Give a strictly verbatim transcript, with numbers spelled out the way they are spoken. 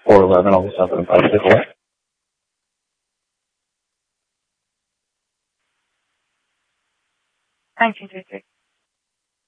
four eleven, I'll be seven five six away. nineteen two six.